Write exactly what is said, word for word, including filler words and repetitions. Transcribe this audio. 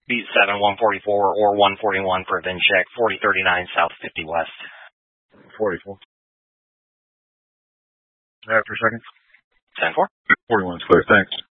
Beat seven, one forty-four, or one forty-one for a VIN check, forty thirty-nine South fifty West. forty-four. After seconds? ten four. forty-one's clear, thanks.